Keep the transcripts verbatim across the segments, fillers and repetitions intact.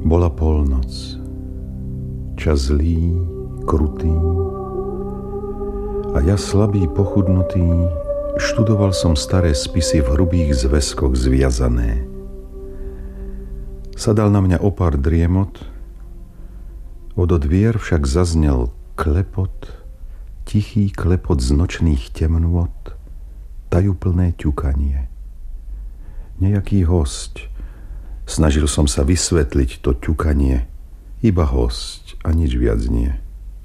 Bola polnoc, čas zlý, krutý, a ja slabý, pochudnutý, študoval som staré spisy v hrubých zväzkoch zviazané. Sadal na mňa opár driemot, odo dvier však zaznel klepot, tichý klepot z nočných temnôt, tajúplné ťukanie. Nejaký hosť. Snažil som sa vysvetliť to ťukanie. Iba hosť a nič viac nie.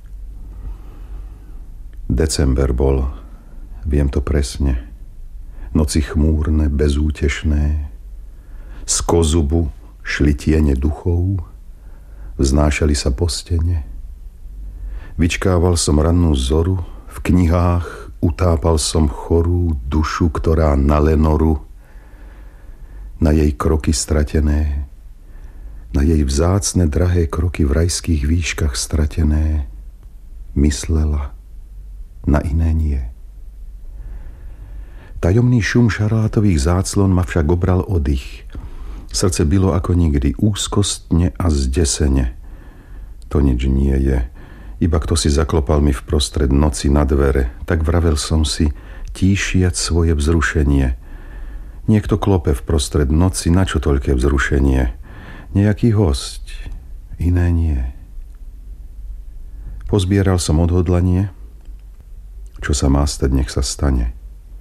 December bol, viem to presne. Noci chmúrne, bezútešné. Z kozubu šli tiene duchov, vznášali sa po stene. Vyčkával som rannú zoru, v knihách utápal som chorú dušu, ktorá na Lenoru, na jej kroky stratené, na jej vzácne drahé kroky v rajských výškach stratené, myslela, na iné nie. Tajomný šum šarlátových záclon ma však obral oddych. Srdce bylo ako nikdy, úzkostne a zdesene. To nič nie je, iba kto si zaklopal mi vprostred noci na dvere, tak vravel som si, tíšiac svoje vzrušenie. Niekto klope vprostred noci, na čo toľké vzrušenie? Nejaký hosť, iné nie. Pozbieral som odhodlanie, čo sa má stať, nech sa stane.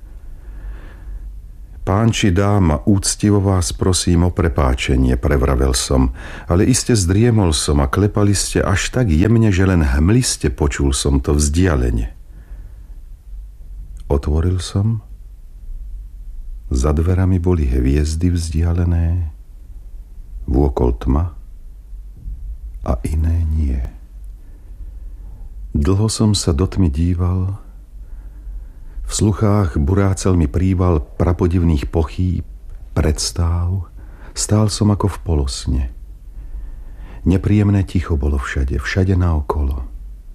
Pán či dáma, úctivo vás prosím o prepáčenie, prevravel som, ale iste zdriemol som a klepali ste až tak jemne, že len hmliste počul som to vzdialene. Otvoril som, za dverami boli hviezdy vzdialené, vôkol tma a iné nie. Dlho som sa do tmy díval, v sluchách burácel mi príval prapodivných pochýb, predstáv, stál som ako v polosne. Nepríjemné ticho bolo všade, všade naokolo.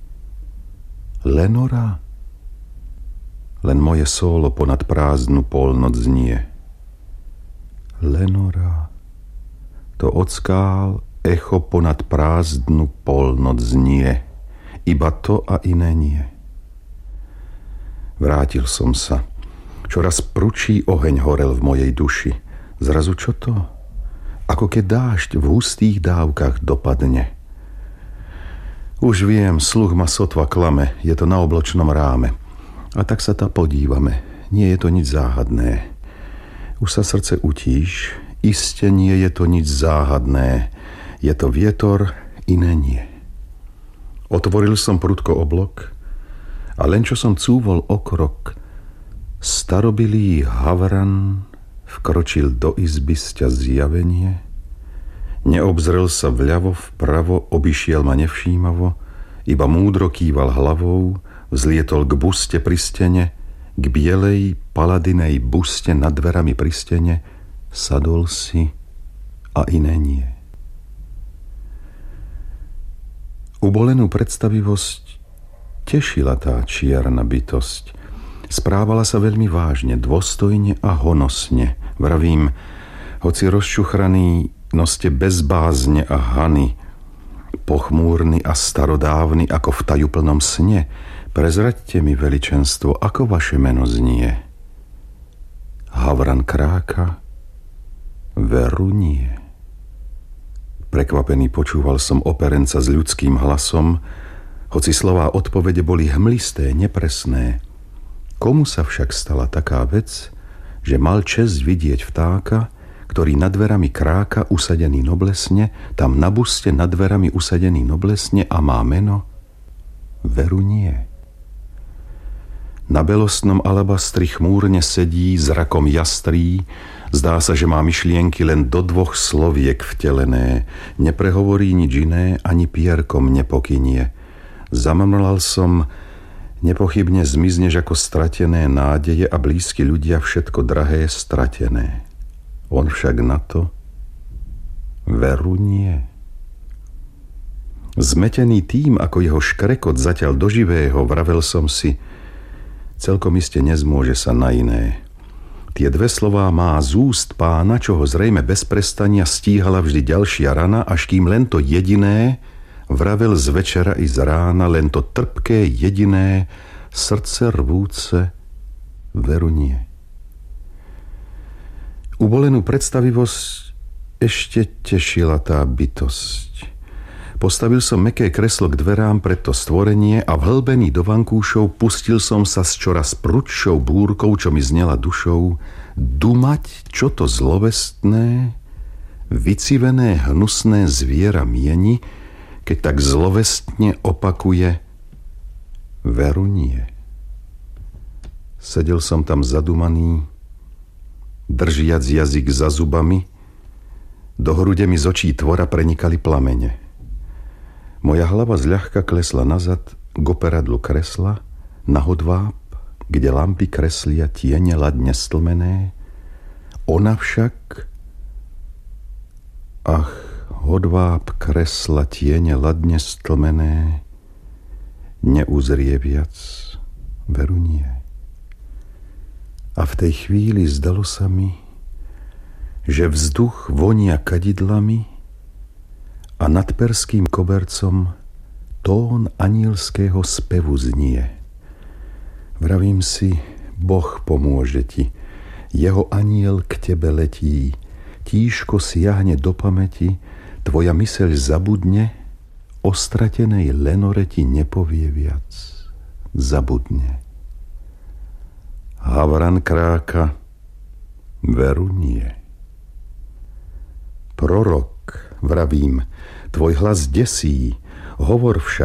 Lenora? Len moje sólo ponad prázdnu polnoc znie. Lenora, to od skál echo ponad prázdnu polnoc znie. Iba to a iné nie. Vrátil som sa. Čoraz prudší oheň horel v mojej duši. Zrazu čo to? Ako keď dážď v hustých dávkach dopadne. Už viem, sluch ma sotva klame, je to na obločnom ráme. A tak sa tá podívame. Nie je to nič záhadné. Už sa srdce utíš, iste nie je to nič záhadné. Je to vietor, iné nie. Otvoril som prudko oblok, a len čo som cúvol o krok, starobilý havran vkročil do izby sťa zjavenie, neobzrel sa vľavo, vpravo, obišiel ma nevšímavo, iba múdro kýval hlavou, vzlietol k buste pri stene, k bielej paladinej buste nad dverami pri stene, sadol si a iné nie. Ubolenú predstavivosť tešila tá čierna bytosť. Správala sa veľmi vážne, dôstojne a honosne. Vravím, hoci rozčuchraný, noste bezbázne a hany, pochmúrny a starodávny ako v tajúplnom sne, prezraďte mi veličenstvo, ako vaše meno znie. Havran kráka, veru nie. Prekvapený počúval som operenca s ľudským hlasom, hoci slová odpovede boli hmlisté, nepresné. Komu sa však stala taká vec, že mal česť vidieť vtáka, ktorý nad dverami kráka usadený noblesne, tam na buste nad dverami usadený noblesne a má meno? Veru nie. Na belostnom alabastri chmúrne sedí, zrakom jastrý, zdá sa, že má myšlienky len do dvoch sloviek vtelené, neprehovorí nič iné, ani pierkom nepokynie. Zamamlal som, nepochybne zmizneš ako stratené nádeje a blízki ľudia všetko drahé stratené. On však na to veru nie. Zmetený tým, ako jeho škrekot zatiaľ do živého, vravel som si, celkom iste nezmôže sa na iné. Tie dve slová má z úst pána, čo ho zrejme bez prestania stíhala vždy ďalšia rana, až kým len to jediné vravel z večera i z rána, len to trpké jediné, srdce rvúce, veru nie. Ubolenú predstavivosť ešte tešila tá bytosť. Postavil som mäkké kreslo k dverám pred to stvorenie a vhlbený do vankúšov pustil som sa s čoraz prudšou búrkou, čo mi znela dušou, dumať, čo to zlovestné, vycivené hnusné zviera mieni, keď tak zlovestne opakuje veru nie. Sedel som tam zadumaný, držiac jazyk za zubami, do hrude mi z očí tvora prenikali plamene. Moja hlava zľahka klesla nazad k operadlu kresla, na hodváb, kde lampy kreslia tiene ladne stlmené. Ona však, ach, hodváb kresla tiene ladne stlmené, neuzrie viac, veru nie. A v tej chvíli zdalo sa mi, že vzduch vonia kadidlami a nad perským kobercom tón anielského spevu znie. Vravím si, Boh pomôže ti, jeho aniel k tebe letí, tížko siahne do pamäti, tvoja myseľ zabudne, o stratenej Lenore ti nepovie viac, zabudne. Havran kráka, veru nie. Prorok, vravím, tvoj hlas desí, hovor však,